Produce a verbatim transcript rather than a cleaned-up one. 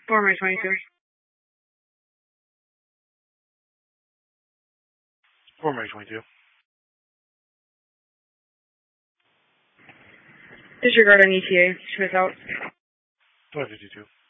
Former twenty-two. Former twenty-two. Disregard on E T A. Smith out. five fifty-two.